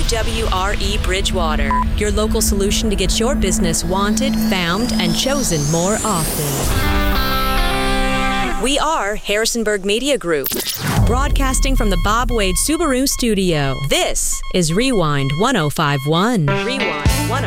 WWRE Bridgewater, your local solution to get your business wanted, found, and chosen more often. We are Harrisonburg Media Group, broadcasting from the Bob Wade Subaru studio. This is Rewind 1051. Rewind